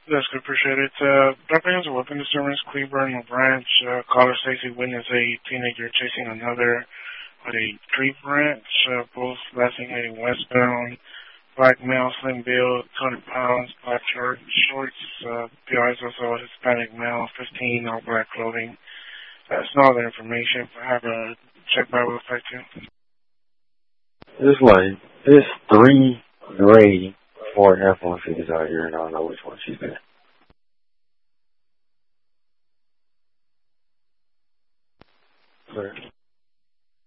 That's good, appreciate it. Comprehensive weapon disturbance, Cleburne branch. Caller Stacy witnessed a teenager chasing another with a tree branch, both last heading westbound. Black male, slim build, 200 pounds, black shorts. PI is also a Hispanic male, 15, all black clothing. That's no other information. I have a check by with effect too. There's 3 gray Ford F-150s out here, and I don't know which one she's in. Clear.